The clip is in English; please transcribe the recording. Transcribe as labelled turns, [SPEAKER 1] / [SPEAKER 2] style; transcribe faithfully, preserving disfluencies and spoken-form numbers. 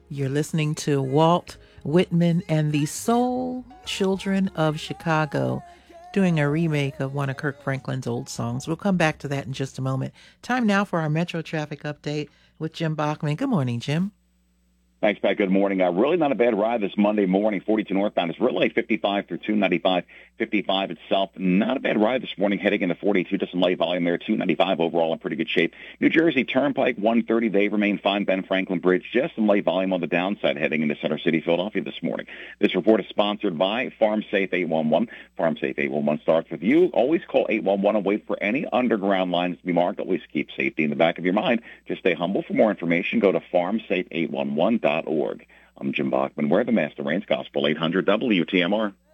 [SPEAKER 1] You're listening to Walt Whitman and the Soul Children of Chicago doing a remake of one of Kirk Franklin's old songs. We'll come back to that in just a moment. Time now for our Metro Traffic Update with Jim Bachman. Good morning, Jim.
[SPEAKER 2] Thanks, Pat. Good morning. Uh, really not a bad ride this Monday morning. forty-two northbound. It's really fifty-five through two ninety-five. fifty-five itself, not a bad ride this morning heading into forty-two. Just some light volume there. two ninety-five overall in pretty good shape. New Jersey Turnpike one thirty. They remain fine. Ben Franklin Bridge. Just some light volume on the downside heading into Center City, Philadelphia this morning. This report is sponsored by Farm Safe eight one one. Farm Safe eight one one starts with you. Always call eight one one and wait for any underground lines to be marked. Always keep safety in the back of your mind. Just stay humble. For more information, go to farm safe eight one one dot org. I'm Jim Bachman. We're the Master Rains Gospel eight hundred W T M R.